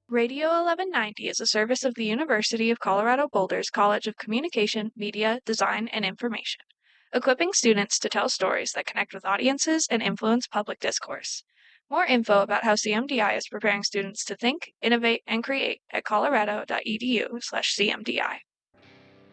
Radio 1190 is a service of the University of Colorado Boulder's College of Communication, Media, Design, and Information, equipping students to tell stories that connect with audiences and influence public discourse. More info about how CMDI is preparing students to think, innovate, and create at colorado.edu/CMDI.